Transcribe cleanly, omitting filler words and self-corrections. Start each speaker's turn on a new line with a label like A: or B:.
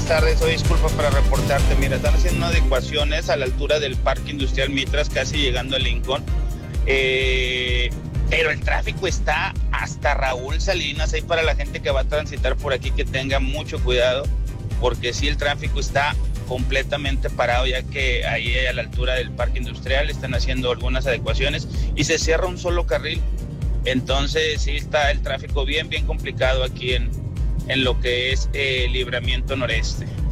A: buenas tardes. Hoy disculpa para reportarte. Mira, están haciendo unas adecuaciones a la altura del Parque Industrial Mitras, casi llegando a Lincoln. Pero el tráfico está hasta Raúl Salinas. Ahí para la gente que va a transitar por aquí, que tenga mucho cuidado, porque sí, el tráfico está completamente parado, ya que ahí a la altura del Parque Industrial están haciendo algunas adecuaciones y se cierra un solo carril. Entonces sí está el tráfico bien complicado aquí en lo que es Libramiento Noreste.